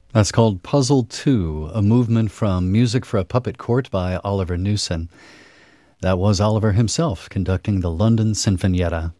That's called Puzzle 2, a movement from Music for a Puppet Court by Oliver Newson. That was Oliver himself conducting the London Sinfonietta.